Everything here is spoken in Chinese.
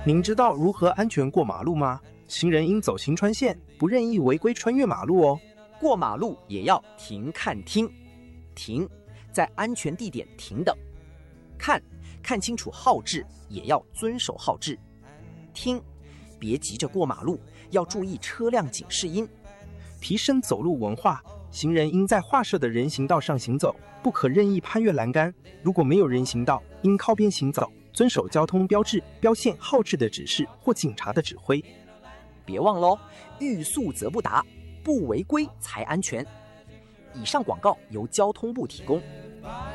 您知道如何安全过马路吗？行人应走行穿线，不任意违规穿越马路哦。 过马路也要停看听，停，在安全地点停等；看清楚号志，也要遵守号志；听，别急着过马路，要注意车辆警示音。 提升走路文化，行人应在划设的人行道上行走，不可任意攀越栏杆。如果没有人行道，应靠边行走，遵守交通标志、标线、号志的指示或警察的指挥。 别忘了哦，欲速则不达，不违规才安全。以上广告由交通部提供。